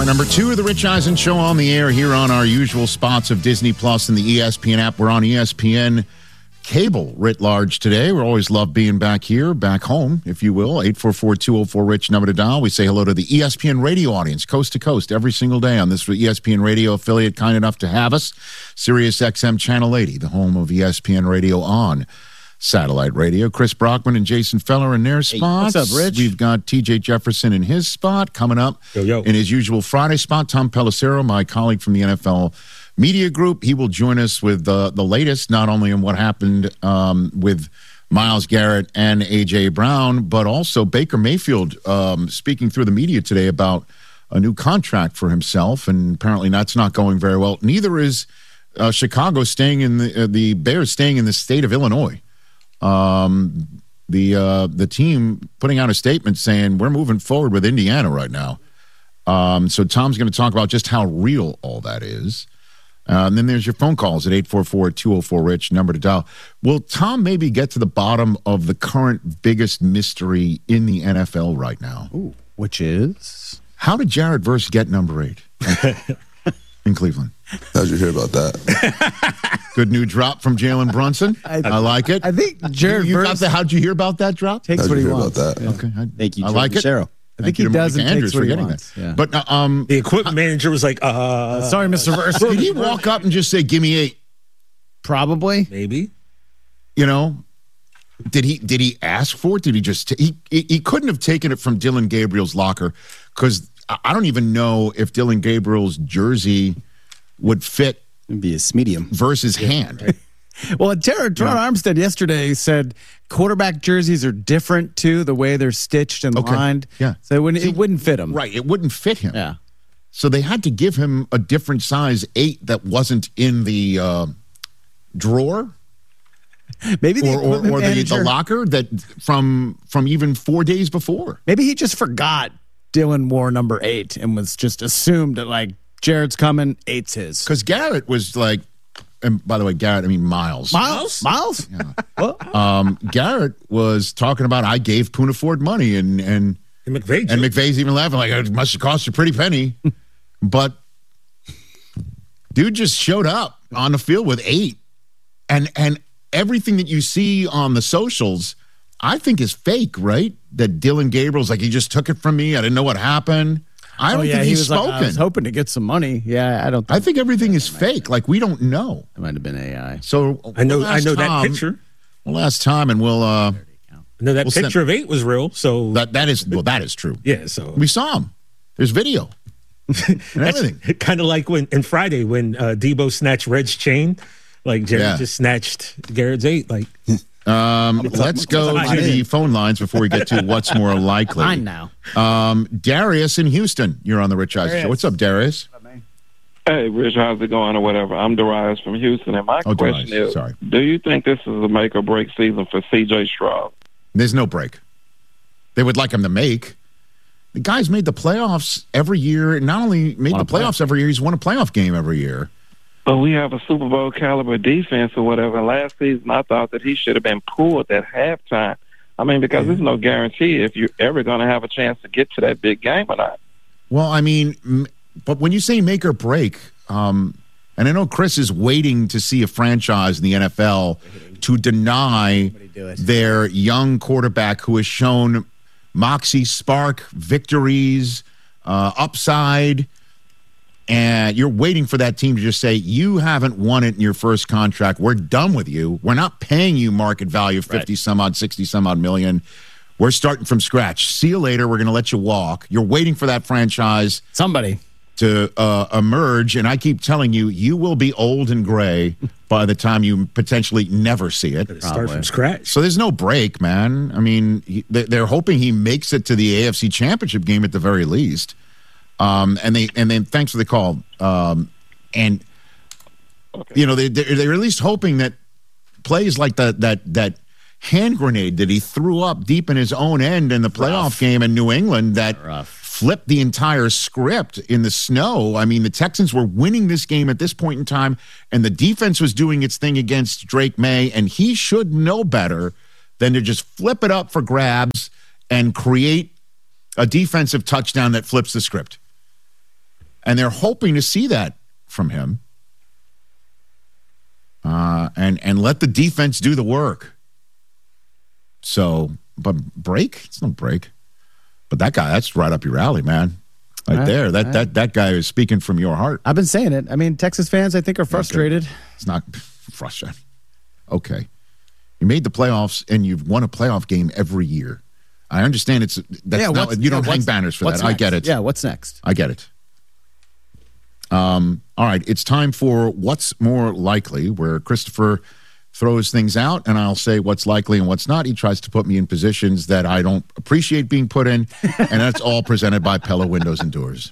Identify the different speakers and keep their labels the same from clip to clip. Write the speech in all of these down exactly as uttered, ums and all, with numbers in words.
Speaker 1: Hour number two of the Rich Eisen Show on the air here on our usual spots of Disney Plus and the E S P N app. We're on E S P N cable writ large today. We always love being back here, back home, if you will. eight four four, two oh four, RICH, number to dial. We say hello to the E S P N radio audience, coast to coast, every single day on this E S P N radio affiliate, kind enough to have us. Sirius X M Channel eighty, the home of E S P N radio on satellite radio. Chris Brockman and Jason Feller in their spots.
Speaker 2: Hey, what's up, Rich?
Speaker 1: We've got T J Jefferson in his spot coming up.
Speaker 3: Yo, yo.
Speaker 1: In his usual Friday spot. Tom Pelissero, my colleague from the N F L Media Group, he will join us with uh, the latest, not only on what happened um, with Myles Garrett and A J. Brown, but also Baker Mayfield um, speaking through the media today about a new contract for himself, and apparently that's not going very well. Neither is uh, Chicago staying in the uh, the Bears staying in the state of Illinois. Um, the uh, the team putting out a statement saying we're moving forward with Indiana right now. Um, so Tom's going to talk about just how real all that is. Uh, and then there's your phone calls at eight four four, two oh four, RICH, number to dial. Will Tom maybe get to the bottom of the current biggest mystery in the N F L right now?
Speaker 2: Ooh, which is?
Speaker 1: How did Jared Verse get number eight in Cleveland?
Speaker 4: How'd you hear about that?
Speaker 1: Good new drop from Jalen Brunson. I, I like it.
Speaker 2: I think Jared
Speaker 1: you, you
Speaker 2: Verse
Speaker 1: got the, how'd you hear about that drop?
Speaker 2: takes
Speaker 4: How'd
Speaker 2: what
Speaker 4: you
Speaker 2: he
Speaker 4: hear
Speaker 2: wants.
Speaker 4: about that?
Speaker 2: Yeah.
Speaker 1: Okay. I,
Speaker 2: Thank you,
Speaker 1: I like it.
Speaker 2: Shero. I think he does and takes what he wants.
Speaker 1: That.
Speaker 2: Yeah.
Speaker 1: But um,
Speaker 3: The equipment manager was like, uh,
Speaker 2: Sorry, Mister Verse.
Speaker 1: did he walk up and just say, give me eight?
Speaker 2: Probably.
Speaker 3: maybe.
Speaker 1: You know, did he did he ask for it? Did he just t- he he he couldn't have taken it from Dylan Gabriel's locker, because I don't even know if Dylan Gabriel's jersey would fit
Speaker 2: It'd be his medium.
Speaker 1: Versus hand.
Speaker 2: Right. Well, Terrence yeah. Armstead yesterday said quarterback jerseys are different too, the way they're stitched and
Speaker 1: okay.
Speaker 2: lined.
Speaker 1: Yeah,
Speaker 2: so it wouldn't,
Speaker 1: See,
Speaker 2: it wouldn't fit him.
Speaker 1: Right, it wouldn't fit him.
Speaker 2: Yeah.
Speaker 1: So they had to give him a different size eight that wasn't in the uh, drawer.
Speaker 2: Maybe the
Speaker 1: or, or, or the,
Speaker 2: manager,
Speaker 1: the locker that from from even four days before.
Speaker 2: Maybe he just forgot Dylan wore number eight and was just assumed that like Jared's coming, eight's his.
Speaker 1: Because Garrett was like, and by the way, Garrett, I mean Myles.
Speaker 2: Myles? Myles?
Speaker 1: Yeah. What? Um, Garrett was talking about I gave Poona Ford money, and and
Speaker 3: and McVay
Speaker 1: and McVay's even laughing like it must have cost a pretty penny, but dude just showed up on the field with eight, and and. Everything that you see on the socials, I think is fake, right? That Dylan Gabriel's like, he just took it from me. I didn't know what happened. I don't
Speaker 2: oh, yeah,
Speaker 1: think
Speaker 2: he
Speaker 1: he's
Speaker 2: was
Speaker 1: spoken.
Speaker 2: Like, I was hoping to get some money. Yeah, I don't think
Speaker 1: I think everything is fake. Like, we don't know.
Speaker 2: It might have been A I.
Speaker 1: So
Speaker 3: I know
Speaker 1: we'll
Speaker 3: I know
Speaker 1: Tom,
Speaker 3: that picture.
Speaker 1: Well, last time, and we'll uh
Speaker 3: I know that
Speaker 1: we'll
Speaker 3: picture
Speaker 1: send,
Speaker 3: of eight was real. So
Speaker 1: that that is well, that is true.
Speaker 3: Yeah, so
Speaker 1: we saw him. There's video. And everything.
Speaker 3: Kind of like when in Friday when uh, Debo snatched Red's chain, like Jared
Speaker 1: Yeah.
Speaker 3: just snatched Garrett's eight. Like,
Speaker 1: um, let's go to the phone lines before we get to what's more likely.
Speaker 2: Fine now.
Speaker 1: Um, Darius in Houston, you're on the Rich Eisen Show. What's up, Darius?
Speaker 5: Hey, Rich, how's it going or whatever? I'm Darius from Houston, and my
Speaker 1: Oh,
Speaker 5: question
Speaker 1: Darius,
Speaker 5: is,
Speaker 1: sorry.
Speaker 5: do you think this is a make or break season for C J Stroud?
Speaker 1: There's no break. They would like him to make. The guy's made the playoffs every year. Not only made the playoffs every year, he's won a playoff game every year.
Speaker 5: But we have a Super Bowl caliber defense or whatever. Last season, I thought that he should have been pulled at halftime. I mean, because there's no guarantee if you're ever going to have a chance to get to that big game or not.
Speaker 1: Well, I mean, m- but when you say make or break, um, and I know Chris is waiting to see a franchise in the N F L to deny their young quarterback who has shown moxie, spark, victories, uh, upside. And you're waiting for that team to just say, you haven't won it in your first contract. We're done with you. We're not paying you market value of fifty right. some odd, sixty some odd million. We're starting from scratch. See you later. We're going to let you walk. You're waiting for that franchise.
Speaker 2: Somebody.
Speaker 1: To uh, emerge. And I keep telling you, you will be old and gray by the time you potentially never see it.
Speaker 3: Start from scratch.
Speaker 1: So there's no break, man. I mean, he, they're hoping he makes it to the A F C Championship game at the very least. Um, and they and then thanks for the call. Um, and okay. you know they they're, they're at least hoping that plays like that that that hand grenade that he threw up deep in his own end in the playoff Rough. game in New England that Rough. flipped the entire script in the snow. I mean, the Texans were winning this game at this point in time, and the defense was doing its thing against Drake May, and he should know better than to just flip it up for grabs and create a defensive touchdown that flips the script. And they're hoping to see that from him. Uh, and, and let the defense do the work. So, but break? It's no break. But that guy, that's right up your alley, man. Right, right there. That, right. that that guy is speaking from your heart.
Speaker 2: I've been saying it. I mean, Texas fans, I think, are frustrated.
Speaker 1: Okay. It's not frustrating. Okay. You made the playoffs, and you've won a playoff game every year. I understand it's that's
Speaker 2: yeah,
Speaker 1: not, you don't
Speaker 2: yeah,
Speaker 1: hang banners for that.
Speaker 2: Next?
Speaker 1: I get it.
Speaker 2: Yeah, what's next?
Speaker 1: I get it. Um, all right, it's time for What's More Likely, where Christopher throws things out, and I'll say what's likely and what's not. He tries to put me in positions that I don't appreciate being put in, and that's all presented by Pella Windows and Doors.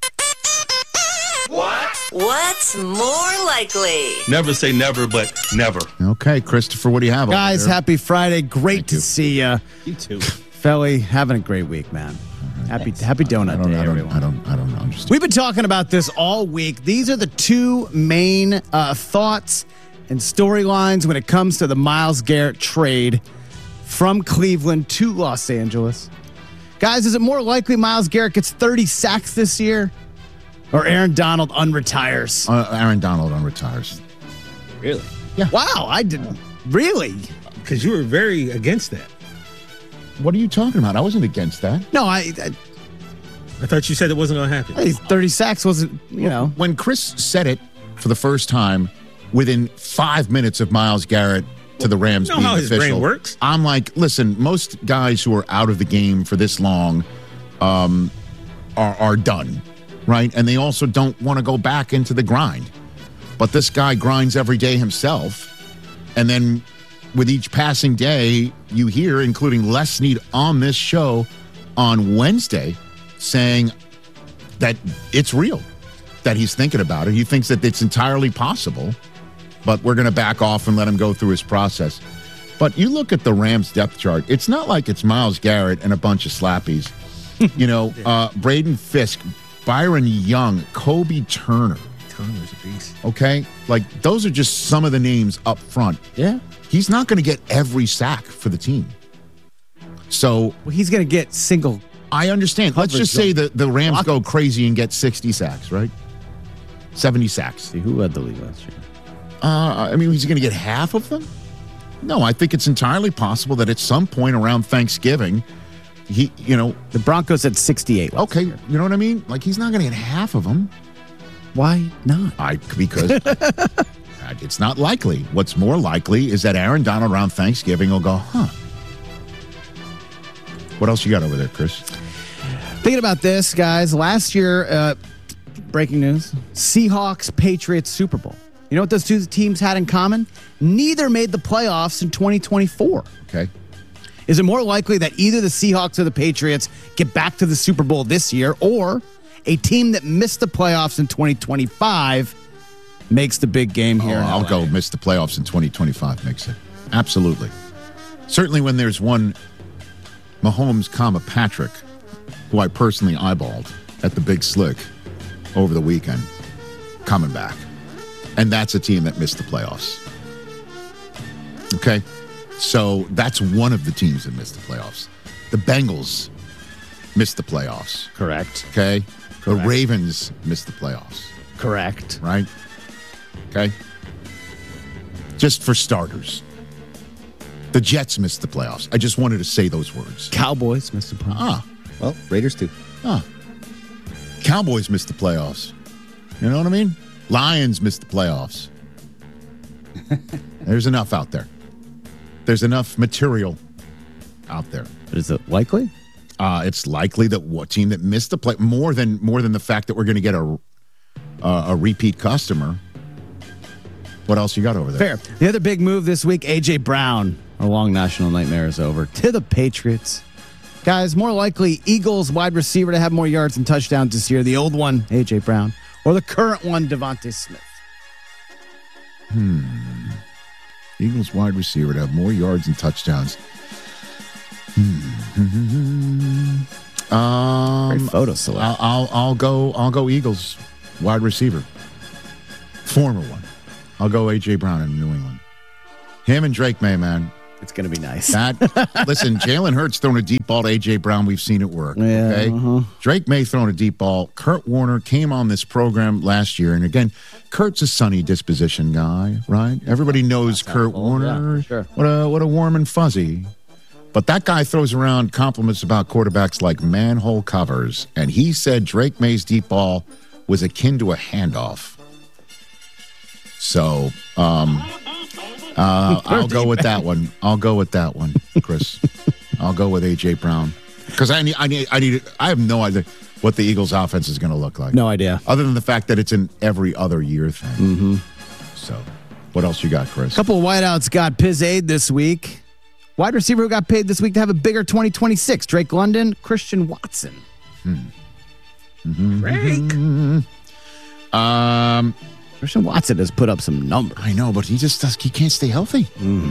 Speaker 6: What? What's more likely?
Speaker 7: Never say never, but never.
Speaker 1: Okay, Christopher, what do you have?
Speaker 2: Guys, happy Friday. Great
Speaker 1: Thank
Speaker 2: to
Speaker 1: you.
Speaker 2: see you.
Speaker 3: You too.
Speaker 2: Felly, having a great week, man. Happy Happy Donut
Speaker 1: I don't,
Speaker 2: Day,
Speaker 1: I don't,
Speaker 2: everyone.
Speaker 1: I don't, I don't know. I'm just
Speaker 2: We've been talking about this all week. These are the two main uh, thoughts and storylines when it comes to the Myles Garrett trade from Cleveland to Los Angeles. Guys, is it more likely Myles Garrett gets thirty sacks this year or Aaron Donald unretires?
Speaker 1: uh, Aaron Donald unretires.
Speaker 3: Really?
Speaker 2: Wow, I didn't. Really?
Speaker 3: Because you were very against that.
Speaker 1: What are you talking about? I wasn't against that.
Speaker 2: No, I, I
Speaker 3: I thought you said it wasn't going to happen.
Speaker 2: hey, thirty sacks wasn't, you know.
Speaker 1: When Chris said it for the first time, within five minutes of Myles Garrett to the Rams
Speaker 3: You know
Speaker 1: being
Speaker 3: how his
Speaker 1: official,
Speaker 3: brain works.
Speaker 1: I'm like, listen, most guys who are out of the game for this long um, are, are done, right? And they also don't want to go back into the grind. But this guy grinds every day himself. And then with each passing day, you hear, including Les Snead on this show on Wednesday, saying that it's real, that he's thinking about it. He thinks that it's entirely possible, but we're going to back off and let him go through his process. But you look at the Rams depth chart, it's not like it's Myles Garrett and a bunch of slappies. You know, uh, Braden Fisk, Byron Young, Kobe Turner.
Speaker 3: Turner's a beast.
Speaker 1: Okay? Like, those are just some of the names up front.
Speaker 2: Yeah.
Speaker 1: He's not going to get every sack for the team. So
Speaker 2: Well, he's going to get single.
Speaker 1: I understand. Let's
Speaker 2: Coverage
Speaker 1: just say
Speaker 2: zone.
Speaker 1: that the Rams go crazy and get sixty sacks, right? seventy sacks.
Speaker 2: See, who led the league last year?
Speaker 1: Uh, I mean, he's going to get half of them? No, I think it's entirely possible that at some point around Thanksgiving, he, you know,
Speaker 2: The Broncos had sixty-eight. last
Speaker 1: okay,
Speaker 2: year.
Speaker 1: you know what I mean? Like, he's not going to get half of them.
Speaker 2: Why not?
Speaker 1: I because it's not likely. What's more likely is that Aaron Donald around Thanksgiving will go, huh? What else you got over there, Chris?
Speaker 2: Thinking about this, guys, last year, uh, breaking news, Seahawks, Patriots, Super Bowl. You know what those two teams had in common? Neither made the playoffs in twenty twenty-four.
Speaker 1: Okay.
Speaker 2: Is it more likely that either the Seahawks or the Patriots get back to the Super Bowl this year, or a team that missed the playoffs in twenty twenty-five makes the big game here?
Speaker 1: Oh,
Speaker 2: in
Speaker 1: I'll
Speaker 2: L A?
Speaker 1: go miss the playoffs in twenty twenty-five makes it. Absolutely. Certainly when there's one Mahomes, comma Patrick, who I personally eyeballed at the Big Slick over the weekend, coming back. And that's a team that missed the playoffs. Okay? So that's one of the teams that missed the playoffs. The Bengals missed the playoffs.
Speaker 2: Correct.
Speaker 1: Okay? The
Speaker 2: Correct.
Speaker 1: Ravens missed the playoffs.
Speaker 2: Correct.
Speaker 1: Right? Okay? Just for starters. The Jets missed the playoffs. I just wanted to say those words.
Speaker 2: Cowboys missed the playoffs.
Speaker 1: Ah,
Speaker 8: Well, Raiders too.
Speaker 1: ah. Cowboys missed the playoffs. You know what I mean? Lions missed the playoffs. There's enough out there. There's enough material out there.
Speaker 2: But is it likely?
Speaker 1: Uh, it's likely that what team that missed the play more than more than the fact that we're going to get a uh, a repeat customer. What else you got over there?
Speaker 2: Fair. The other big move this week, A J Brown. Our long national nightmare is over. To the Patriots. Guys, more likely Eagles wide receiver to have more yards and touchdowns this year. The old one, A J Brown, or the current one, Devontae Smith.
Speaker 1: Hmm. Eagles wide receiver to have more yards and touchdowns. Hmm. Um,
Speaker 2: Great photo select.
Speaker 1: I'll, I'll I'll go I'll go Eagles wide receiver. Former one. I'll go A J Brown in New England. Him and Drake May, man.
Speaker 2: It's going to be nice.
Speaker 1: That listen, Jalen Hurts throwing a deep ball to A J Brown. We've seen it work.
Speaker 2: Yeah,
Speaker 1: okay,
Speaker 2: uh-huh.
Speaker 1: Drake May throwing a deep ball. Kurt Warner came on this program last year, and again, Kurt's a sunny disposition guy, right? Everybody knows Kurt Warner.
Speaker 2: Yeah, sure.
Speaker 1: What a what a warm and fuzzy. But that guy throws around compliments about quarterbacks like manhole covers, and he said Drake May's deep ball was akin to a handoff. So, um. Uh, I'll go with that one. I'll go with that one, Chris. I'll go with A J Brown because I need, I need, I need. I have no idea what the Eagles' offense is going to look like.
Speaker 2: No idea,
Speaker 1: other than the fact that it's an every other year thing.
Speaker 2: Mm-hmm.
Speaker 1: So, what else you got, Chris?
Speaker 2: A couple of wideouts got Piz aid this week. Wide receiver who got paid this week to have a bigger twenty twenty-six: Drake London, Christian Watson.
Speaker 1: Hmm. Mm-hmm.
Speaker 2: Drake.
Speaker 1: Mm-hmm. Um.
Speaker 2: Christian Watson has put up some numbers.
Speaker 1: I know, but he just does. He can't stay healthy.
Speaker 2: Mm.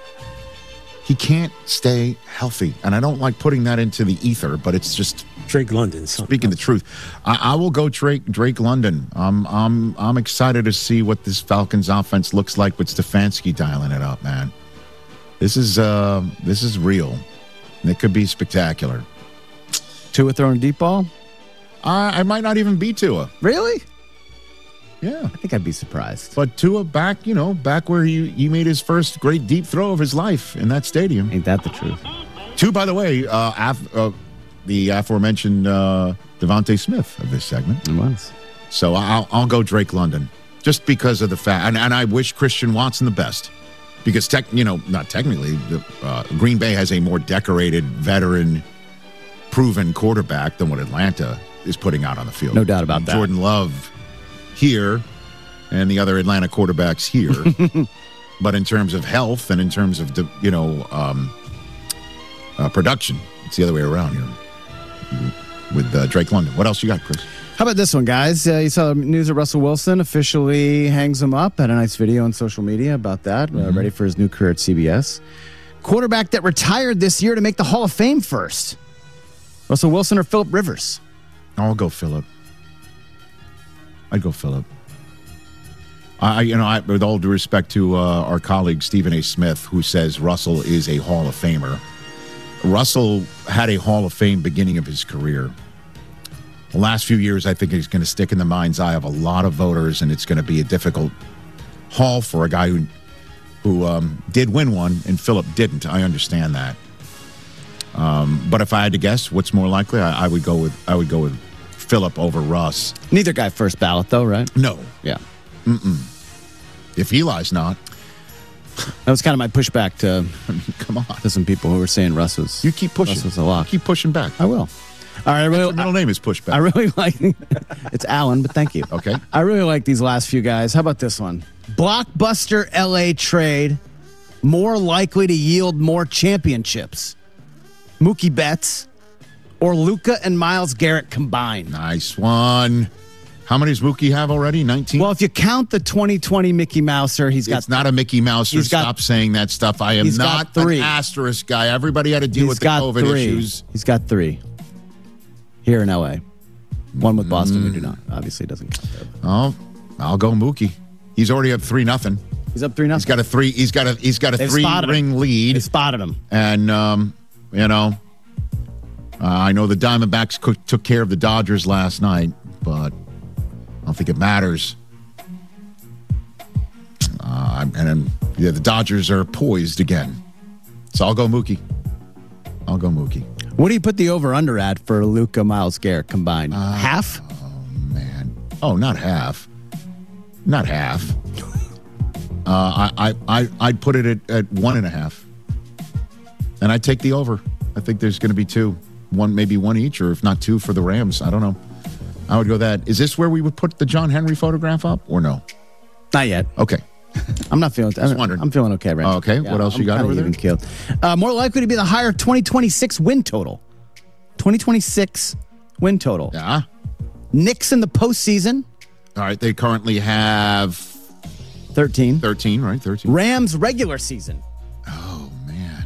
Speaker 1: He can't stay healthy, and I don't like putting that into the ether. But it's just
Speaker 3: Drake London.
Speaker 1: Speaking the truth, I, I will go Drake Drake London. I'm I'm I'm excited to see what this Falcons offense looks like with Stefanski dialing it up, man. This is uh this is real. It could be spectacular.
Speaker 2: Tua throwing a deep ball?
Speaker 1: I I might not even be Tua.
Speaker 2: Really?
Speaker 1: Yeah,
Speaker 2: I think I'd be surprised.
Speaker 1: But Tua back, you know, back where he, he made his first great deep throw of his life in that stadium.
Speaker 2: Ain't that the truth?
Speaker 1: Two, by the way, uh, af- uh the aforementioned uh, Devontae Smith of this segment.
Speaker 2: It was.
Speaker 1: So I'll I'll go Drake London just because of the fact, and, and I wish Christian Watson the best because tech, you know, not technically, the, uh, Green Bay has a more decorated, veteran, proven quarterback than what Atlanta is putting out on the field.
Speaker 2: No doubt about that.
Speaker 1: Jordan Love here and the other Atlanta quarterbacks here. But in terms of health and in terms of, you know, um, uh, production, it's the other way around here with uh, Drake London. What else you got, Chris?
Speaker 2: How about this one, guys? Uh, you saw the news that Russell Wilson officially hangs him up. Had a nice video on social media about that. Mm-hmm. Uh, ready for his new career at C B S. Quarterback that retired this year to make the Hall of Fame first. Russell Wilson or Phillip Rivers?
Speaker 1: I'll go Phillip. I'd go Phillip. I, you know, I, with all due respect to uh, our colleague Stephen A. Smith, who says Russell is a Hall of Famer. Russell had a Hall of Fame beginning of his career. The last few years, I think he's going to stick in the mind's eye of a lot of voters, and it's going to be a difficult haul for a guy who who um, did win one, and Phillip didn't. I understand that. Um, but if I had to guess, what's more likely? I, I would go with I would go with Phillip over Russ.
Speaker 2: Neither guy first ballot, though, right?
Speaker 1: No.
Speaker 2: Yeah.
Speaker 1: Mm-mm. If Eli's not.
Speaker 2: That was kind of my pushback to,
Speaker 1: I mean, come on.
Speaker 2: to some people who were saying Russ was,
Speaker 1: You keep pushing.
Speaker 2: Russ was a lock.
Speaker 1: Keep pushing back.
Speaker 2: I will. All right. I really,
Speaker 1: Your middle name is Pushback.
Speaker 2: I really like it's Alan, but thank you.
Speaker 1: Okay.
Speaker 2: I really like these last few guys. How about this one? Blockbuster L A trade more likely to yield more championships. Mookie Betts or Luka and Myles Garrett combined.
Speaker 1: Nice one. How many does Mookie have already? nineteen?
Speaker 2: Well, if you count the twenty twenty Mickey Mouser, he's got
Speaker 1: It's not a Mickey Mouser.
Speaker 2: He's got-
Speaker 1: Stop saying that stuff. I am
Speaker 2: He's got
Speaker 1: not
Speaker 2: three.
Speaker 1: an asterisk guy. Everybody had to deal
Speaker 2: he's
Speaker 1: with the
Speaker 2: got
Speaker 1: COVID
Speaker 2: three.
Speaker 1: issues.
Speaker 2: He's got three here in L A. One with Boston, we do not. Obviously, doesn't count there.
Speaker 1: Oh, I'll go Mookie. He's already up three nothing.
Speaker 2: He's up three nothing.
Speaker 1: He's got a three. He's got a. He's got a
Speaker 2: They've
Speaker 1: three
Speaker 2: spotted
Speaker 1: ring
Speaker 2: him.
Speaker 1: lead.
Speaker 2: They spotted him.
Speaker 1: And, um, you know, uh, I know the Diamondbacks co- took care of the Dodgers last night, but I don't think it matters. Uh, and then, yeah, the Dodgers are poised again. So I'll go Mookie. I'll go Mookie.
Speaker 2: What do you put the over-under at for Luka, Myles Garrett combined?
Speaker 1: Uh,
Speaker 2: half?
Speaker 1: Oh, man. Oh, not half. Not half. Uh, I, I, I, I'd put it at, at one and a half. And I'd take the over. I think there's going to be two. One, maybe one each, or if not two for the Rams. I don't know. I would go that. Is this where we would put the John Henry photograph up or no?
Speaker 2: Not yet.
Speaker 1: Okay.
Speaker 2: I'm not feeling. I'm,
Speaker 1: wondering.
Speaker 2: I'm feeling okay right now.
Speaker 1: Oh, okay. What else
Speaker 2: I'm
Speaker 1: you got
Speaker 2: kinda
Speaker 1: over there?
Speaker 2: even keeled. Uh, more likely to be the higher twenty twenty-six win total. twenty twenty-six win total.
Speaker 1: Yeah.
Speaker 2: Knicks in the postseason,
Speaker 1: All right. They currently have
Speaker 2: thirteen.
Speaker 1: thirteen, right? thirteen.
Speaker 2: Rams regular season.
Speaker 1: Oh, man.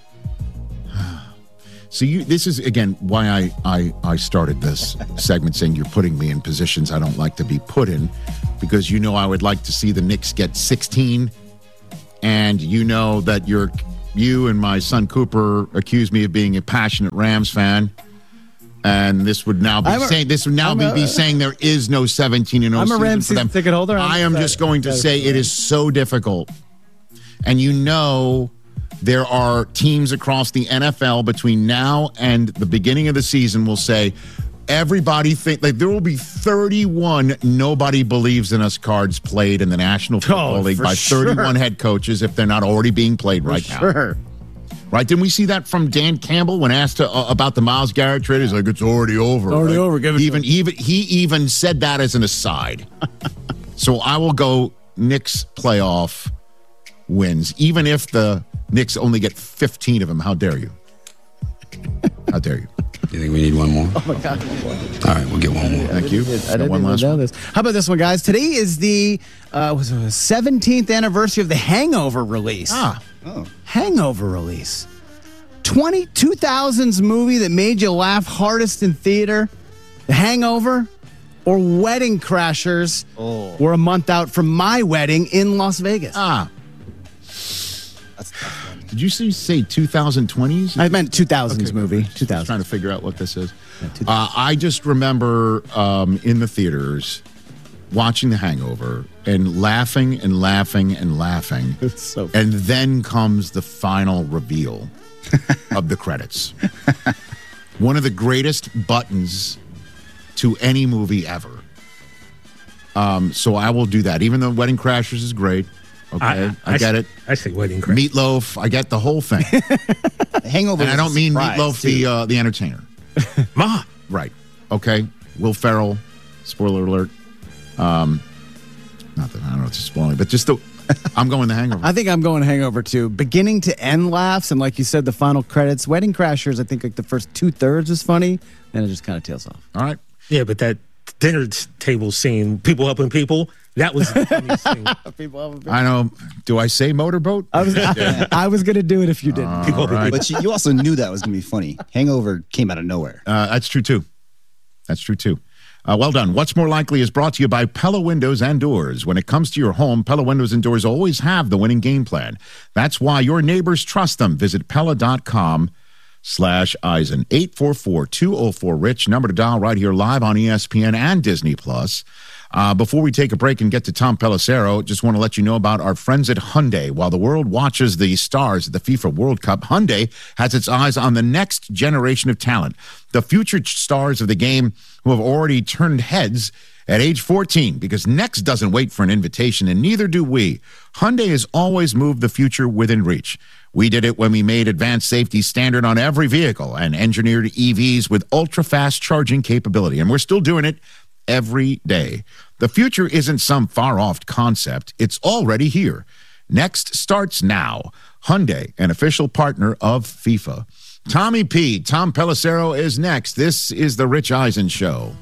Speaker 1: So you, this is, again, why I, I, I started this segment saying you're putting me in positions I don't like to be put in, because you know I would like to see the Knicks get sixteen, and you know that you're you and my son Cooper accused me of being a passionate Rams fan. And this would now be
Speaker 2: I'm a-
Speaker 1: saying this would now
Speaker 2: I'm
Speaker 1: be,
Speaker 2: a-
Speaker 1: be saying there is no seventeen and oh
Speaker 2: I'm a
Speaker 1: season
Speaker 2: Rams
Speaker 1: for them.
Speaker 2: season ticket holder. I'm
Speaker 1: I am
Speaker 2: excited.
Speaker 1: just going to
Speaker 2: Excited
Speaker 1: say
Speaker 2: for
Speaker 1: it
Speaker 2: that.
Speaker 1: is so difficult. And you know there are teams across the N F L between now and the beginning of the season will say everybody think like there will be thirty-one nobody believes in us cards played in the National Football
Speaker 2: Oh,
Speaker 1: League
Speaker 2: for
Speaker 1: by thirty-one
Speaker 2: sure.
Speaker 1: head coaches if they're not already being played right now.
Speaker 2: Sure.
Speaker 1: Right? Didn't we see that from Dan Campbell when asked to, uh, about the Myles Garrett trade? He's like, it's already over.
Speaker 2: It's already
Speaker 1: right?
Speaker 2: over. Give it to
Speaker 1: even,
Speaker 2: him.
Speaker 1: even he even said that as an aside. So I will go Knicks playoff wins, even if the Knicks only get fifteen of them. How dare you? How dare you?
Speaker 8: You think we need one more?
Speaker 2: Oh, my God.
Speaker 8: All right, we'll get one more.
Speaker 1: Thank you.
Speaker 2: I
Speaker 1: Got
Speaker 2: didn't
Speaker 1: one
Speaker 2: even
Speaker 1: last
Speaker 2: know
Speaker 1: one.
Speaker 2: this. How about this one, guys? Today is the uh, was it, seventeenth anniversary of the Hangover release.
Speaker 1: Ah,
Speaker 2: Hangover release. twenty, two thousands movie that made you laugh hardest in theater. The Hangover or Wedding Crashers were a month out from my wedding in Las Vegas.
Speaker 1: ah. Did you say, say twenty twenties?
Speaker 2: I meant two thousands
Speaker 1: Okay,
Speaker 2: movie.
Speaker 1: Just
Speaker 2: two thousands.
Speaker 1: trying to figure out what this is. Uh, I just remember um, in the theaters watching The Hangover and laughing and laughing and laughing.
Speaker 2: It's so
Speaker 1: And then comes the final reveal of the credits. One of the greatest buttons to any movie ever. Um, so I will do that. Even though Wedding Crashers is great. Okay, I, get it.
Speaker 3: I say Wedding Crash.
Speaker 1: Meatloaf, I get the whole thing.
Speaker 9: Hangover.
Speaker 1: And I
Speaker 9: was a
Speaker 1: don't mean
Speaker 9: surprise,
Speaker 1: Meatloaf,
Speaker 9: too.
Speaker 1: the uh, the entertainer.
Speaker 3: Ma.
Speaker 1: Right. Okay. Will Ferrell. Spoiler alert. Um, not that I don't know if it's spoiling, but just the. I'm going The Hangover.
Speaker 2: I think I'm going Hangover too. Beginning to end laughs, and like you said, the final credits. Wedding Crashers, I think like the first two thirds is funny, then it just kind of tails off.
Speaker 1: All right.
Speaker 3: Yeah, but that dinner t- table scene, people helping people, that was the funniest thing.
Speaker 1: I know. Do I say motorboat?
Speaker 2: I was I, I was gonna do it if you didn't.
Speaker 3: People helping
Speaker 1: right.
Speaker 3: people.
Speaker 9: But you, you also knew that was going to be funny. Hangover came out of nowhere.
Speaker 1: Uh, that's true too. That's true too. Uh, well done. What's More Likely is brought to you by Pella Windows and Doors. When it comes to your home, Pella Windows and Doors always have the winning game plan. That's why your neighbors trust them. Visit Pella.com slash Eisen. eight four four, two oh four, RICH. Number to dial right here live on E S P N and Disney Plus. Uh, before we take a break and get to Tom Pelissero, just want to let you know about our friends at Hyundai. While the world watches the stars at the FIFA World Cup, Hyundai has its eyes on the next generation of talent, the future stars of the game who have already turned heads at age fourteen, because next doesn't wait for an invitation, and neither do we. Hyundai has always moved the future within reach. We did it when we made advanced safety standard on every vehicle and engineered E Vs with ultra-fast charging capability, and we're still doing it every day. The future isn't some far-off concept. It's already here. Next starts now. Hyundai, an official partner of FIFA. Tommy P. Tom Pelissero is next. This is the Rich Eisen Show.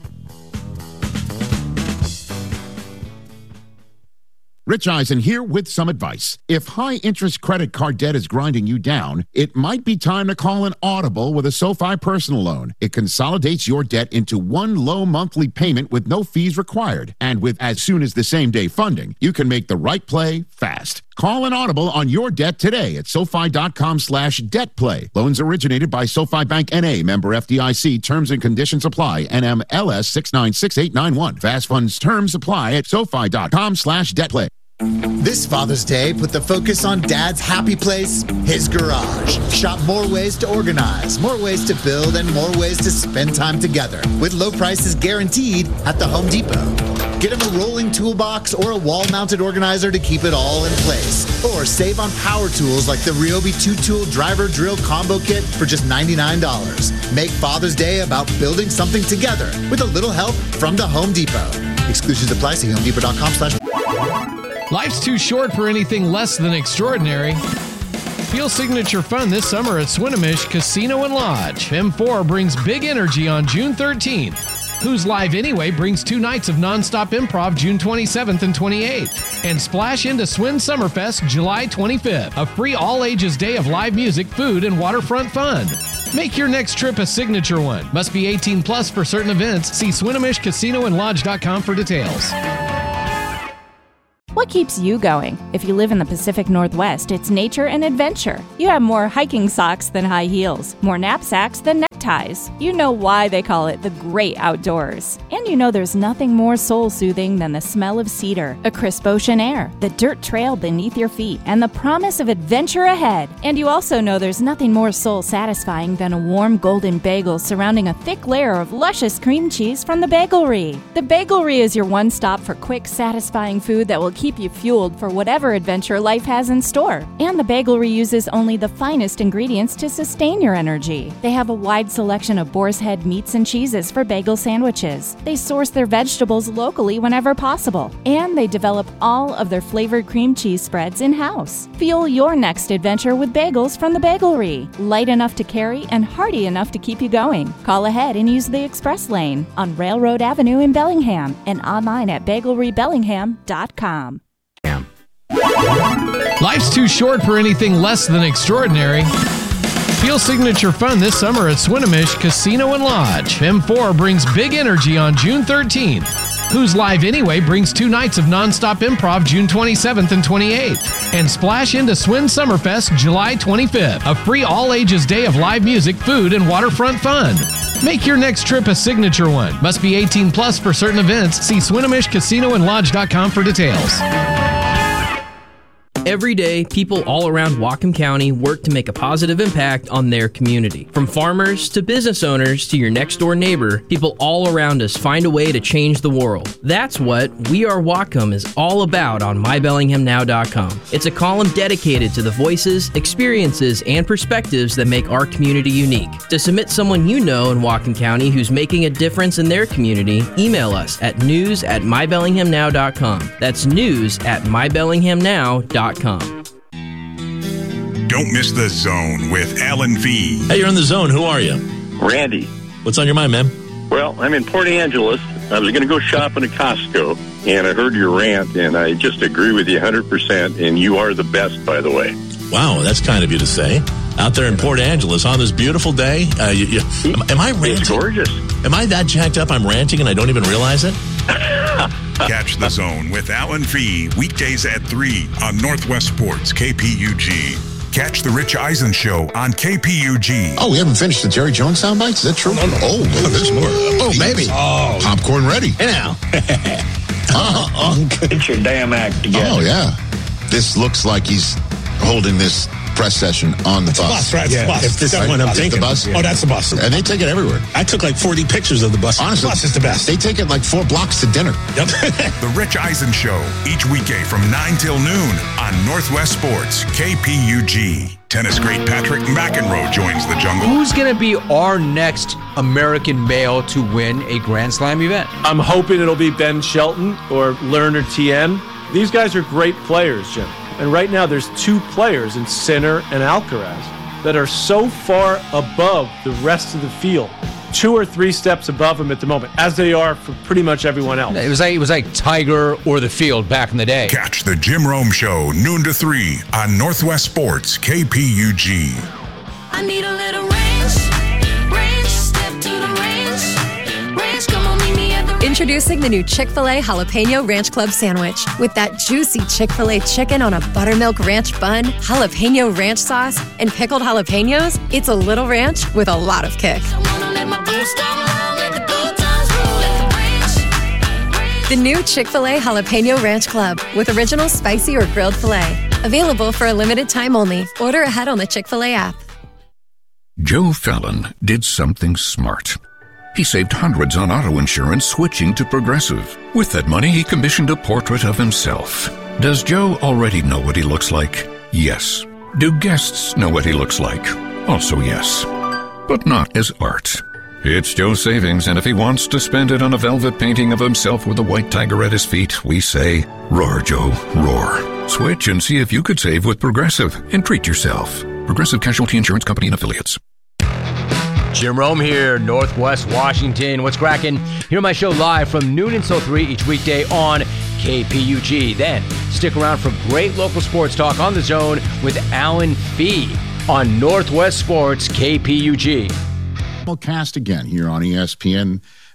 Speaker 1: Rich Eisen here with some advice. If high-interest credit card debt is grinding you down, it might be time to call an Audible with a SoFi personal loan. It consolidates your debt into one low monthly payment with no fees required. And with as soon as the same-day funding, you can make the right play fast. Call an Audible on your debt today at SoFi.com slash debt play. Loans originated by SoFi Bank N A, member F D I C. Terms and conditions apply. N M L S six nine six eight nine one. Fast funds terms apply at SoFi.com slash debt play.
Speaker 10: This Father's Day, put the focus on Dad's happy place, his garage. Shop more ways to organize, more ways to build, and more ways to spend time together. With low prices guaranteed at the Home Depot. Get him a rolling toolbox or a wall-mounted organizer to keep it all in place. Or save on power tools like the Ryobi two-tool driver drill combo kit for just ninety-nine dollars. Make Father's Day about building something together with a little help from the Home Depot. Exclusions apply. See homedepot.com slash...
Speaker 11: Life's too short for anything less than extraordinary. Feel signature fun this summer at Swinomish Casino and Lodge. M four brings big energy on June thirteenth. Who's Live Anyway brings two nights of nonstop improv June twenty-seventh and twenty-eighth. And splash into Swin Summerfest July twenty-fifth, a free all-ages day of live music, food, and waterfront fun. Make your next trip a signature one. Must be eighteen plus for certain events. See Swinomish Casino and Lodge dot com for details.
Speaker 12: What What keeps you going? If you live in the Pacific Northwest, it's nature and adventure. You have more hiking socks than high heels, more knapsacks than neckties. You know why they call it the great outdoors. And you know there's nothing more soul-soothing than the smell of cedar, a crisp ocean air, the dirt trail beneath your feet, and the promise of adventure ahead. And you also know there's nothing more soul-satisfying than a warm golden bagel surrounding a thick layer of luscious cream cheese from the Bagelry. The Bagelry is your one stop for quick, satisfying food that will keep you fueled for whatever adventure life has in store. And the Bagelry uses only the finest ingredients to sustain your energy. They have a wide selection of boar's head meats and cheeses for bagel sandwiches. They source their vegetables locally whenever possible. And they develop all of their flavored cream cheese spreads in-house. Fuel your next adventure with bagels from the Bagelry. Light enough to carry and hearty enough to keep you going. Call ahead and use the express lane on Railroad Avenue in Bellingham and online at bagelry bellingham dot com.
Speaker 11: Life's too short for anything less than extraordinary. Feel signature fun this summer at Swinomish Casino and Lodge. M four brings big energy on June thirteenth. Who's Live Anyway brings two nights of nonstop improv June twenty-seventh and twenty-eighth. And splash into Swin Summerfest July twenty-fifth, a free all-ages day of live music, food, and waterfront fun. Make your next trip a signature one. Must be eighteen plus for certain events. See Swinomish Casino and Lodge dot com for details.
Speaker 13: Every day, people all around Whatcom County work to make a positive impact on their community. From farmers to business owners to your next door neighbor, people all around us find a way to change the world. That's what We Are Whatcom is all about on my bellingham now dot com. It's a column dedicated to the voices, experiences, and perspectives that make our community unique. To submit someone you know in Whatcom County who's making a difference in their community, email us at news at my bellingham now dot com. That's news at my bellingham now dot com.
Speaker 14: Don't miss The Zone with Alan V.
Speaker 15: Hey, you're in The Zone. Who are you?
Speaker 16: Randy.
Speaker 15: What's on your mind, man?
Speaker 16: Well, I'm in Port Angeles. I was going to go shopping at Costco, and I heard your rant, and I just agree with you one hundred percent, and you are the best, by the way.
Speaker 15: Wow, that's kind of you to say. Out there in Port Angeles on this beautiful day. Uh, you, you, am, am I ranting?
Speaker 16: It's gorgeous.
Speaker 15: Am I that jacked up I'm ranting and I don't even realize it?
Speaker 14: Catch The Zone with Alan V. weekdays at three on Northwest Sports K P U G. Catch the Rich Eisen Show on K P U G.
Speaker 1: Oh, we haven't finished the Jerry Jones soundbites? Is that true?
Speaker 15: No, no, no.
Speaker 1: Oh, no, there's more. Oh, maybe.
Speaker 15: Oh.
Speaker 1: Popcorn ready.
Speaker 15: Hey, now.
Speaker 1: uh,
Speaker 16: Get your damn act together.
Speaker 1: Oh, yeah. This looks like he's holding this press session on the
Speaker 3: It's
Speaker 1: bus.
Speaker 3: a bus, right? It's
Speaker 15: Yeah,
Speaker 3: a bus.
Speaker 15: if this is
Speaker 3: Right?
Speaker 15: what I'm
Speaker 3: It's
Speaker 15: thinking.
Speaker 1: The bus?
Speaker 3: Oh, that's the bus.
Speaker 1: And they take it everywhere.
Speaker 15: I took like forty pictures of the bus.
Speaker 1: Honestly,
Speaker 3: The bus is the best.
Speaker 1: They take it like four blocks to dinner.
Speaker 15: Yep.
Speaker 14: The Rich Eisen Show, each weekday from nine till noon on Northwest Sports K P U G. Tennis great Patrick McEnroe joins the jungle.
Speaker 17: Who's going to be our next American male to win a Grand Slam event?
Speaker 18: I'm hoping it'll be Ben Shelton or Lerner T M. These guys are great players, Jim. And right now there's two players in Sinner and Alcaraz that are so far above the rest of the field. Two or three steps above them at the moment, as they are for pretty much everyone else.
Speaker 17: It was like it was like Tiger or the field back in the day.
Speaker 14: Catch the Jim Rome Show, noon to three on Northwest Sports K P U G.
Speaker 19: I need a little range, range, step to the range, range, come on, meet me at the range.
Speaker 20: Introducing the new Chick-fil-A Jalapeno Ranch Club Sandwich. With that juicy Chick-fil-A chicken on a buttermilk ranch bun, jalapeno ranch sauce, and pickled jalapenos, it's a little ranch with a lot of kick. The new Chick-fil-A Jalapeno Ranch Club with original spicy or grilled filet. Available for a limited time only. Order ahead on the Chick-fil-A app.
Speaker 21: Joe Fallon did something smart. He saved hundreds on auto insurance switching to Progressive. With that money, he commissioned a portrait of himself. Does Joe already know what he looks like? Yes. Do guests know what he looks like? Also yes. But not as art. It's Joe's savings, and if he wants to spend it on a velvet painting of himself with a white tiger at his feet, we say, roar, Joe, roar. Switch and see if you could save with Progressive and treat yourself. Progressive Casualty Insurance Company and Affiliates.
Speaker 17: Jim Rome here, Northwest Washington. What's cracking? Hear my show live from noon until three each weekday on K P U G. Then stick around for great local sports talk on The Zone with Alan Fee on Northwest Sports K P U G.
Speaker 1: Cast again here on E S P N.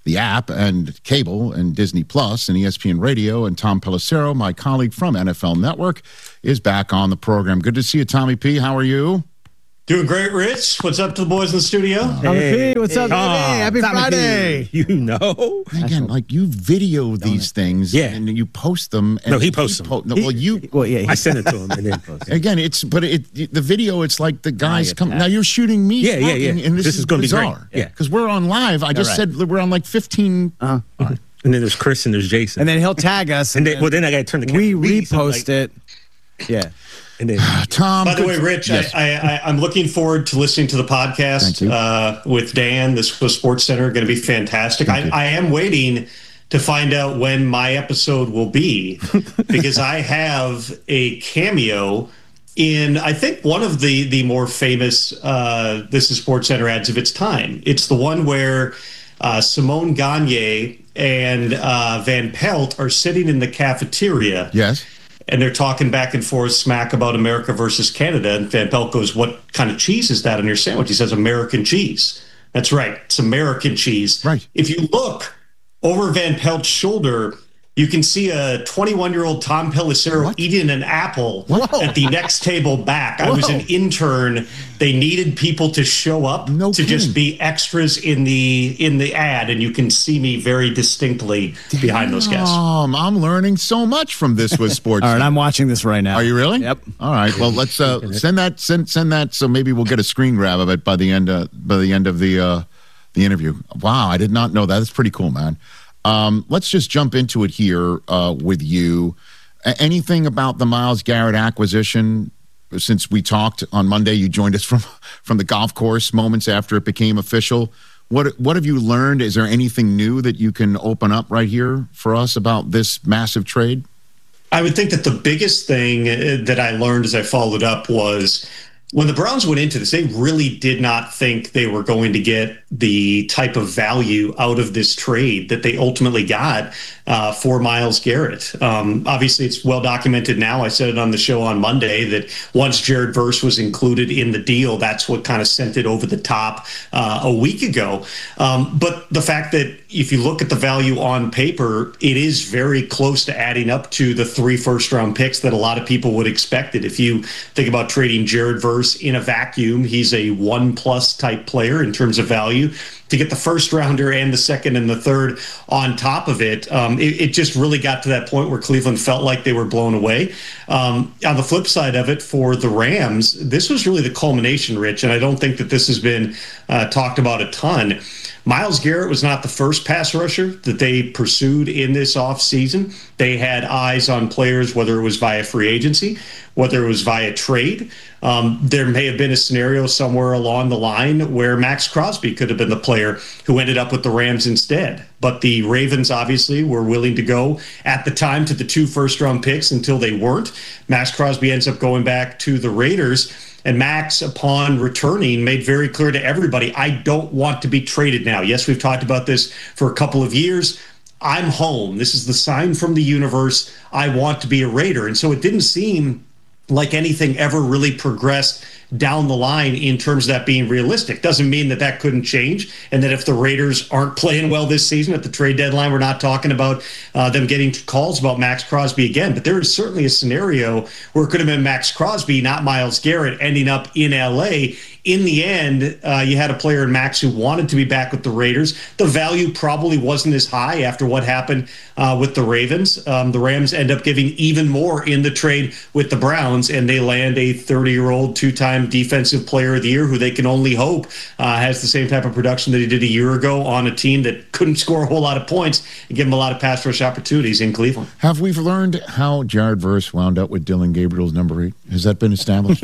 Speaker 1: the app and cable and Disney Plus and E S P N Radio. And Tom Pelissero, my colleague from N F L Network, is back on the program. Good to see you, Tommy P. How are you?
Speaker 4: Doing great, Rich. What's up to the boys in the studio?
Speaker 2: Tommy P, what's up,
Speaker 3: Tom,
Speaker 2: baby? Happy
Speaker 3: Tommy
Speaker 2: Friday.
Speaker 3: P. You know.
Speaker 1: Again, like you video these things
Speaker 3: Yeah.
Speaker 1: and you post them. And
Speaker 3: No, he posts them.
Speaker 1: po- no, well, you.
Speaker 2: Well, yeah,
Speaker 3: I send it to him and then post it.
Speaker 1: Again, it's but it, it the video. It's like the guys
Speaker 2: get
Speaker 1: come
Speaker 2: that.
Speaker 1: now. You're shooting me,
Speaker 3: Yeah, yeah, yeah.
Speaker 1: talking, and this,
Speaker 3: This
Speaker 1: is,
Speaker 3: is gonna be great.
Speaker 1: bizarre.
Speaker 3: Yeah.
Speaker 1: because we're on live. I just
Speaker 2: right.
Speaker 1: said that we're on like fifteen.
Speaker 2: Uh-huh.
Speaker 3: And then there's Chris and there's Jason.
Speaker 2: And then he'll tag us.
Speaker 3: And then, well, then I got to turn the camera.
Speaker 2: we
Speaker 3: to me, so I'm
Speaker 2: repost
Speaker 3: like-
Speaker 2: it. Yeah.
Speaker 3: And then
Speaker 1: Tom,
Speaker 4: By the
Speaker 1: good-
Speaker 4: way, Rich,
Speaker 1: yes.
Speaker 4: I, I, I, I'm looking forward to listening to the
Speaker 1: Thank
Speaker 4: podcast
Speaker 1: you.
Speaker 4: uh, with Dan. This was Sports Center, going to be fantastic. I,
Speaker 1: you.
Speaker 4: I am waiting to find out when my episode will be because I have a cameo in, I think, one of the, the more famous uh, This is Sports Center ads of its time. It's the one where uh, Simone Gagne and uh, Van Pelt are sitting in the cafeteria.
Speaker 1: yes.
Speaker 4: And they're talking back and forth smack about America versus Canada. And Van Pelt goes, "What kind of cheese is that on your sandwich?" He says, "American cheese." That's right. It's American cheese.
Speaker 1: Right.
Speaker 4: If you look over Van Pelt's shoulder, you can see a twenty-one-year-old Tom Pelissero
Speaker 1: What?
Speaker 4: eating an apple
Speaker 1: Whoa.
Speaker 4: at the next table back. I was
Speaker 1: Whoa.
Speaker 4: an intern. They needed people to show up
Speaker 1: No
Speaker 4: to
Speaker 1: kidding.
Speaker 4: just be extras in the in the ad, and you can see me very distinctly behind those guys.
Speaker 1: Um, I'm learning so much from This Was Sports.
Speaker 2: All right, I'm watching this right now.
Speaker 1: Are you really?
Speaker 2: Yep.
Speaker 1: All right. Well, let's uh, send that send send that so maybe we'll get a screen grab of it by the end uh, by the end of the uh, the interview. Wow, I did not know that. That's pretty cool, man. Um, let's just jump into it here uh, with you. A- anything about the Myles Garrett acquisition? Since we talked on Monday, you joined us from from the golf course moments after it became official. What what have you learned? Is there anything new that you can open up right here for us about this massive trade?
Speaker 4: I would think that the biggest thing uh, that I learned as I followed up was when the Browns went into this, they really did not think they were going to get the type of value out of this trade that they ultimately got uh, for Myles Garrett. Um, obviously, it's well documented now. I said it on the show on Monday that once Jared Verse was included in the deal, that's what kind of sent it over the top uh, a week ago. Um, but the fact that if you look at the value on paper, it is very close to adding up to the three first-round picks that a lot of people would expect it. If you think about trading Jared Verse in a vacuum, he's a one-plus type player in terms of value. To get the first rounder and the second and the third on top of it, um, it, it just really got to that point where Cleveland felt like they were blown away. Um, on the flip side of it, for the Rams, this was really the culmination, Rich, and I don't think that this has been uh, talked about a ton. Myles Garrett was not the first pass rusher that they pursued in this offseason. They had eyes on players, whether it was via free agency, whether it was via trade. Um, there may have been a scenario somewhere along the line where Max Crosby could have been the player who ended up with the Rams instead. But the Ravens obviously were willing to go at the time to the two first-round picks until they weren't. Max Crosby ends up going back to the Raiders. And Max, upon returning, made very clear to everybody, I don't want to be traded now. Yes, we've talked about this for a couple of years. I'm home. This is the sign from the universe. I want to be a Raider. And so it didn't seem like anything ever really progressed down the line in terms of that being realistic. Doesn't mean that that couldn't change, and that if the Raiders aren't playing well this season at the trade deadline, we're not talking about uh, them getting calls about Max Crosby again. But there is certainly a scenario where it could have been Max Crosby, not Myles Garrett, ending up in L A. In the end, uh, you had a player in Max who wanted to be back with the Raiders. The value probably wasn't as high after what happened uh, with the Ravens. Um, the Rams end up giving even more in the trade with the Browns, and they land a thirty-year-old two-time defensive player of the year who they can only hope uh, has the same type of production that he did a year ago on a team that couldn't score a whole lot of points and give him a lot of pass rush opportunities in Cleveland.
Speaker 1: Have we learned how Jared Verse wound up with Dylan Gabriel's number eight? Has that been established?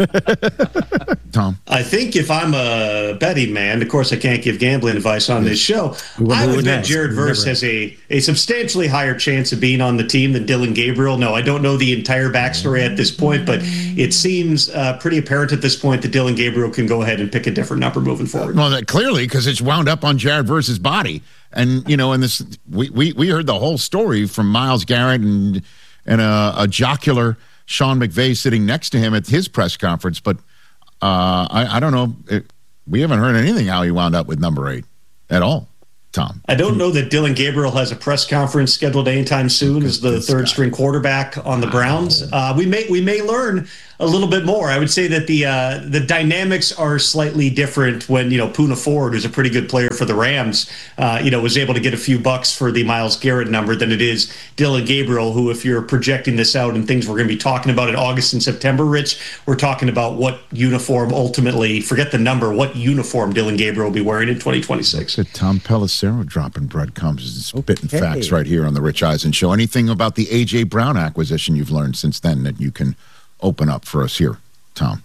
Speaker 1: Tom?
Speaker 4: I think if I'm a betting man, of course I can't give gambling advice on this show,
Speaker 3: Who-
Speaker 4: I
Speaker 3: who
Speaker 4: would
Speaker 3: would
Speaker 4: bet
Speaker 3: ask?
Speaker 4: Jared
Speaker 3: Never
Speaker 4: Verse
Speaker 3: asked.
Speaker 4: has a, a substantially higher chance of being on the team than Dylan Gabriel. No, I don't know the entire backstory at this point, but it seems uh, pretty apparent at this point that Dylan Gabriel can go ahead and pick a different number moving forward.
Speaker 1: Well, that clearly, because it's wound up on Jared Verse's body. And, you know, and this, we, we, we heard the whole story from Myles Garrett and, and a, a jocular Sean McVay sitting next to him at his press conference. But uh, I, I don't know. It, we haven't heard anything how he wound up with number eight at all. Tom?
Speaker 4: I don't know that Dylan Gabriel has a press conference scheduled anytime soon as the third string quarterback on the Browns. Uh, we may we may learn a little bit more. I would say that the uh, the dynamics are slightly different when, you know, Poona Ford, who's a pretty good player for the Rams, uh, you know, was able to get a few bucks for the Myles Garrett number than it is Dylan Gabriel, who, if you're projecting this out and things we're going to be talking about in August and September, Rich, we're talking about what uniform ultimately, forget the number, what uniform Dylan Gabriel will be wearing in twenty twenty-six.
Speaker 1: Look at Tom Pelissero dropping breadcrumbs and spitting
Speaker 2: Okay.
Speaker 1: facts right here on the Rich Eisen Show. Anything about the A J. Brown acquisition you've learned since then that you can open up for us here, Tom?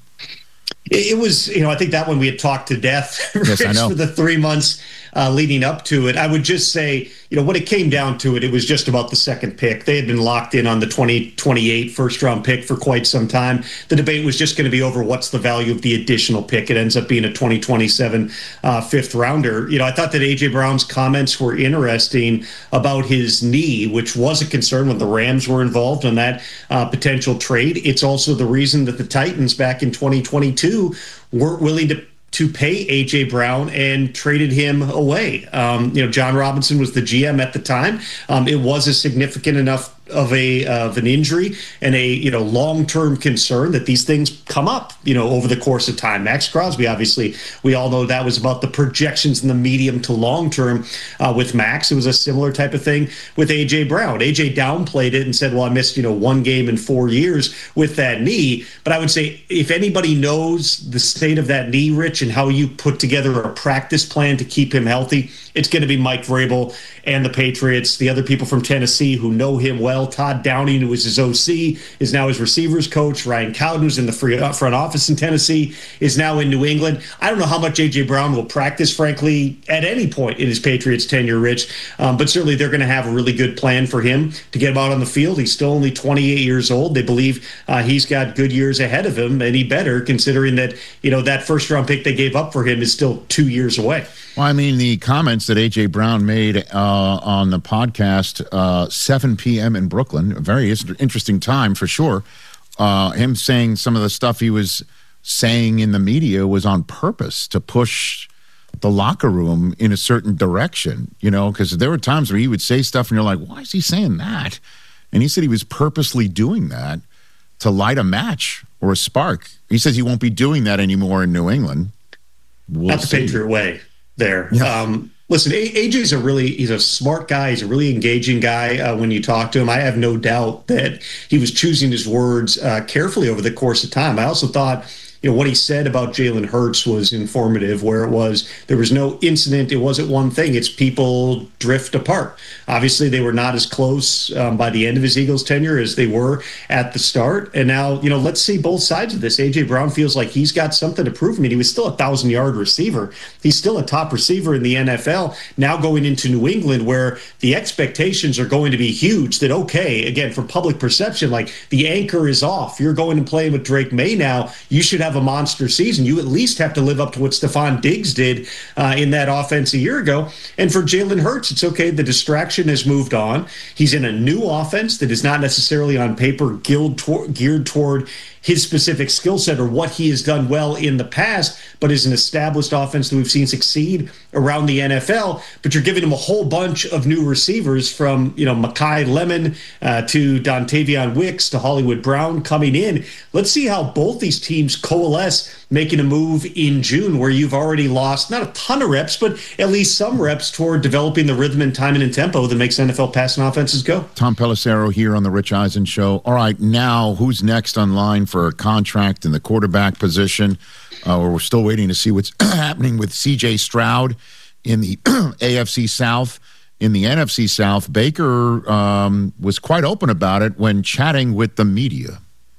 Speaker 4: It was, you know, I think that one we had talked to death
Speaker 1: Yes, I know.
Speaker 4: for the three months uh, leading up to it. I would just say, you know, when it came down to it, it was just about the second pick. They had been locked in on the twenty twenty-eight first round pick for quite some time. The debate was just going to be over what's the value of the additional pick. It ends up being a twenty twenty-seven uh, fifth rounder. You know, I thought that A J. Brown's comments were interesting about his knee, which was a concern when the Rams were involved in that uh, potential trade. It's also the reason that the Titans back in twenty twenty-two weren't willing to to pay A J. Brown and traded him away. Um, you know, John Robinson was the G M at the time. Um, it was a significant enough of a of an injury and a you know long-term concern that these things come up you know over the course of time. Max Crosby, obviously, we all know that was about the projections in the medium to long term. Uh, with Max, it was a similar type of thing with A J. Brown. A J downplayed it and said, "Well, I missed you know one game in four years with that knee." But I would say if anybody knows the state of that knee, Rich, and how you put together a practice plan to keep him healthy, it's going to be Mike Vrabel and the Patriots. The other people from Tennessee who know him well. Todd Downing, who was his O C, is now his receivers coach. Ryan Cowden, who's in the free front office in Tennessee, is now in New England. I don't know how much A J. Brown will practice, frankly, at any point in his Patriots tenure, Rich. Um, but certainly they're going to have a really good plan for him to get him out on the field. He's still only twenty-eight years old. They believe uh, he's got good years ahead of him, and he better, considering that you know that first round pick they gave up for him is still two years away.
Speaker 1: Well, I mean, the comments that A J. Brown made uh, on the podcast, uh, seven p.m. in Brooklyn, a very interesting time for sure. Uh, him saying some of the stuff he was saying in the media was on purpose to push the locker room in a certain direction, you know, because there were times where he would say stuff and you're like, why is he saying that? And he said he was purposely doing that to light a match or a spark. He says he won't be doing that anymore in New England. We'll
Speaker 4: Not the
Speaker 1: see.
Speaker 4: Patriot way there.
Speaker 1: Yeah.
Speaker 4: Um, listen, A J's a really, he's a smart guy. He's a really engaging guy uh, when you talk to him. I have no doubt that he was choosing his words uh, carefully over the course of time. I also thought, you know, what he said about Jalen Hurts was informative, where it was, there was no incident. It wasn't one thing. It's people drift apart. Obviously, they were not as close um, by the end of his Eagles tenure as they were at the start. And now, you know, let's see both sides of this. A J. Brown feels like he's got something to prove. I mean, he was still a thousand-yard receiver. He's still a top receiver in the N F L. Now going into New England, where the expectations are going to be huge, that, okay, again, for public perception, like the anchor is off. You're going and playing with Drake May now. You should have a monster season. You at least have to live up to what Stephon Diggs did uh, in that offense a year ago. And for Jalen Hurts, it's okay. The distraction has moved on. He's in a new offense that is not necessarily on paper geared toward, geared toward his specific skill set or what he has done well in the past, but is an established offense that we've seen succeed around the N F L. But you're giving him a whole bunch of new receivers, from, you know, Mekhi Lemon uh, to Dontavion Wicks to Hollywood Brown coming in. Let's see how both these teams coalesce, making a move in June, where you've already lost not a ton of reps, but at least some reps toward developing the rhythm and timing and tempo that makes N F L passing offenses go.
Speaker 1: Tom Pelissero here on the Rich Eisen Show. All right, now who's next on line for a contract in the quarterback position? Uh, we're still waiting to see what's happening with C J Stroud in the A F C South. In the N F C South, Baker um, was quite open about it when chatting with the media.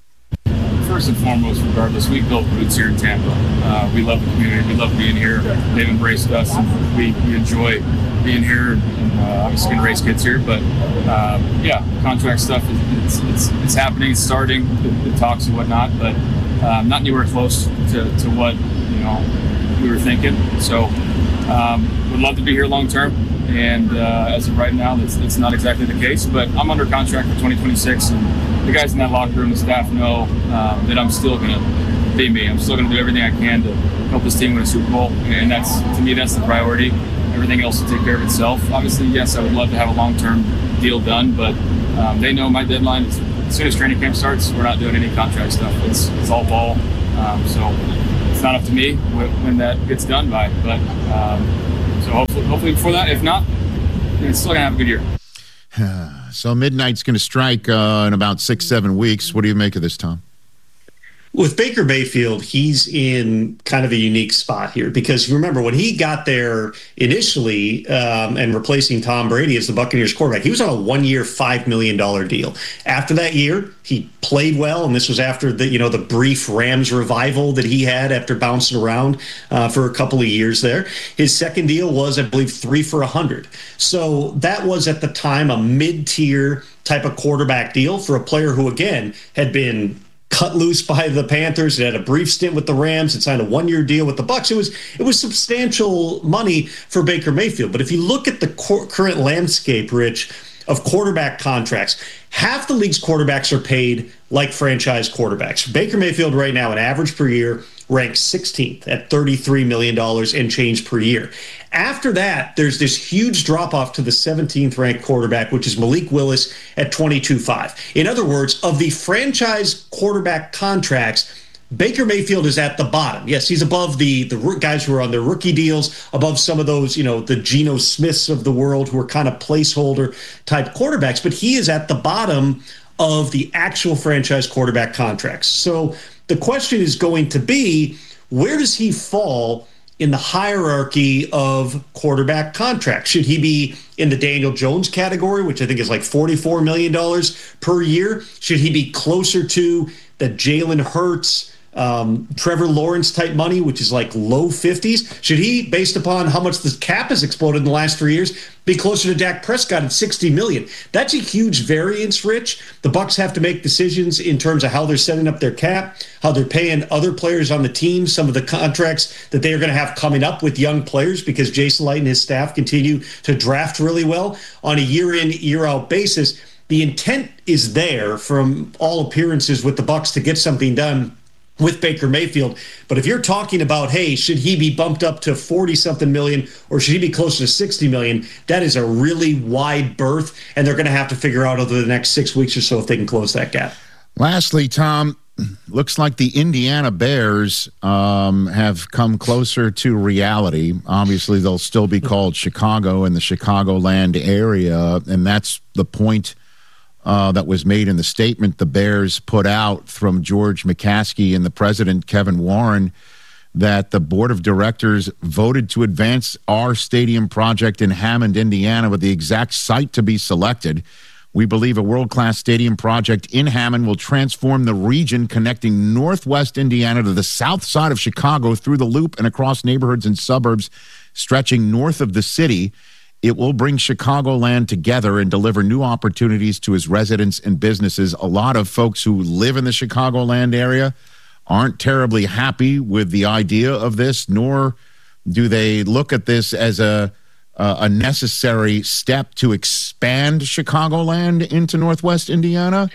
Speaker 5: First and foremost, regardless, we built roots here in Tampa. Uh, we love the community. We love being here. They've embraced us, and we, we enjoy being here. And, uh, obviously, can raise kids here, but uh, yeah, contract stuff is it's, it's it's happening. It's starting. The, the talks and whatnot, but um, not anywhere close to, to what you know we were thinking. So, um, would love to be here long term. And uh, as of right now, that's, that's not exactly the case. But I'm under contract for twenty twenty-six, and the guys in that locker room, the staff know um, that I'm still going to be me. I'm still going to do everything I can to help this team win a Super Bowl, and that's, to me, that's the priority. everything else will take care of itself. Obviously, yes, I would love to have a long-term deal done, but um, they know my deadline is as soon as training camp starts. We're not doing any contract stuff. It's it's all ball. Um, so it's not up to me when that gets done by. But um, so hopefully, hopefully before that. If not, it's still gonna have a good year.
Speaker 1: So midnight's going to strike uh, in about six, seven weeks. What do you make of this, Tom?
Speaker 4: With Baker Mayfield, he's in kind of a unique spot here because remember when he got there initially um, and replacing Tom Brady as the Buccaneers quarterback, he was on a one-year, five million dollars deal. After that year, he played well, and this was after the you know the brief Rams revival that he had after bouncing around uh, for a couple of years there. His second deal was, I believe, three for a hundred. So that was at the time a mid-tier type of quarterback deal for a player who, again, had been cut loose by the Panthers. It had a brief stint with the Rams and signed a one-year deal with the Bucs. It was it was substantial money for Baker Mayfield. But if you look at the cor- current landscape, Rich, of quarterback contracts, half the league's quarterbacks are paid like franchise quarterbacks. Baker Mayfield right now, an average per year, ranks sixteenth at thirty-three million dollars and change per year. After that, there's this huge drop-off to the seventeenth ranked quarterback, which is Malik Willis at twenty-two point five. In other words, of the franchise quarterback contracts, Baker Mayfield is at the bottom. Yes, he's above the, the guys who are on their rookie deals, above some of those, you know, the Geno Smiths of the world who are kind of placeholder type quarterbacks, but he is at the bottom of the actual franchise quarterback contracts. So the question is going to be, where does he fall in the hierarchy of quarterback contracts? Should he be in the Daniel Jones category, which I think is like forty-four million dollars per year? Should he be closer to the Jalen Hurts, um, Trevor Lawrence type money, which is like low fifties? Should he, based upon how much the cap has exploded in the last three years, be closer to Dak Prescott at sixty million dollars? That's a huge variance, Rich. The Bucs have to make decisions in terms of how they're setting up their cap, how they're paying other players on the team, some of the contracts that they are going to have coming up with young players, because Jason Light and his staff continue to draft really well on a year-in, year-out basis. The intent is there from all appearances with the Bucs to get something done with Baker Mayfield. But if you're talking about, hey, should he be bumped up to forty-something million or should he be closer to sixty million, that is a really wide berth, and they're going to have to figure out over the next six weeks or so if they can close that gap.
Speaker 1: Lastly, Tom, looks like the Indiana Bears um, have come closer to reality. Obviously, they'll still be called Chicago in the Chicagoland area, and that's the point Uh, that was made in the statement the Bears put out from George McCaskey and the president, Kevin Warren, that the board of directors voted to advance our stadium project in Hammond, Indiana, with the exact site to be selected. We believe a world-class stadium project in Hammond will transform the region connecting northwest Indiana to the south side of Chicago through the loop and across neighborhoods and suburbs stretching north of the city. It will bring Chicagoland together and deliver new opportunities to its residents and businesses. A lot of folks who live in the Chicagoland area aren't terribly happy with the idea of this, nor do they look at this as a uh, a necessary step to expand Chicagoland into Northwest Indiana.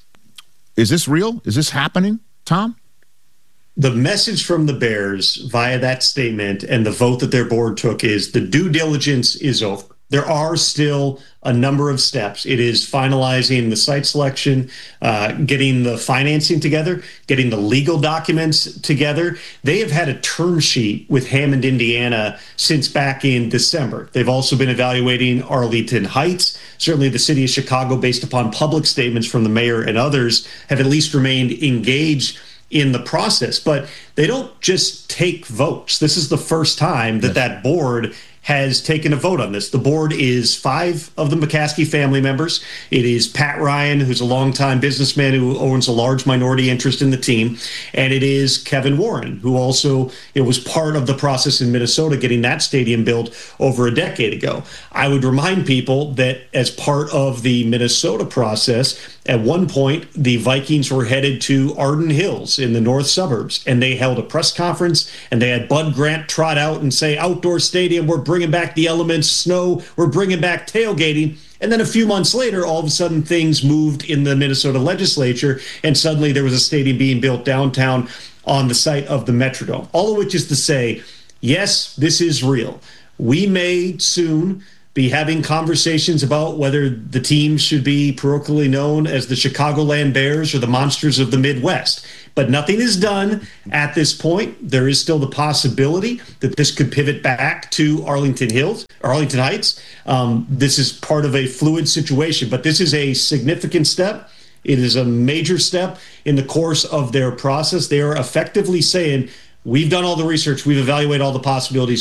Speaker 1: Is this real? Is this happening, Tom?
Speaker 4: The message from the Bears via that statement and the vote that their board took is the due diligence is over. There are still a number of steps. It is finalizing the site selection, uh, getting the financing together, getting the legal documents together. They have had a term sheet with Hammond, Indiana since back in December. They've also been evaluating Arlington Heights. Certainly the city of Chicago, based upon public statements from the mayor and others, have at least remained engaged in the process. But they don't just take votes. This is the first time that that board has taken a vote on this. The board is five of the McCaskey family members. It is Pat Ryan, who's a longtime businessman who owns a large minority interest in the team. And it is Kevin Warren, who also it was part of the process in Minnesota getting that stadium built over a decade ago. I would remind people that as part of the Minnesota process, at one point, the Vikings were headed to Arden Hills in the north suburbs, and they held a press conference, and they had Bud Grant trot out and say, outdoor stadium, we're bringing back the elements, snow, we're bringing back tailgating. And then a few months later, all of a sudden, things moved in the Minnesota legislature, and suddenly there was a stadium being built downtown on the site of the Metrodome. All of which is to say, yes, this is real. we may soon be having conversations about whether the team should be parochially known as the Chicagoland Bears or the Monsters of the Midwest. But nothing is done at this point. There is still the possibility that this could pivot back to Arlington Hills, Arlington Heights. Um, this is part of a fluid situation, but this is a significant step. It is a major step in the course of their process. They are effectively saying, we've done all the research, we've evaluated all the possibilities.